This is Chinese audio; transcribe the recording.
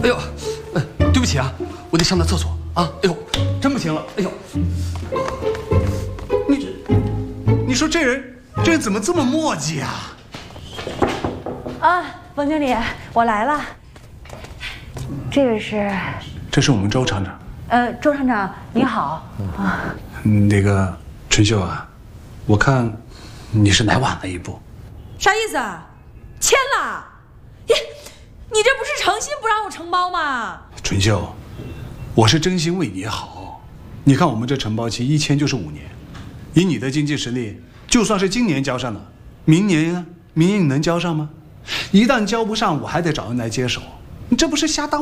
哎呦，对不起啊，我得上趟厕所啊！哎呦，真不行了！哎呦， 你说这人怎么这么磨叽啊？ 啊，冯经理，我来了。这位是？ 这是我们周厂长。 周厂长您好。啊， 那个春秀啊，我看你是来晚了一步。 啥意思啊？签了？你这不是诚心不让我承包吗？ 春秀，我是真心为你好。你看我们这承包期一签就是5年，以你的经济实力，就算是今年交上了，明年你能交上吗？一旦交不上，我还得找人来接手，你这不是瞎当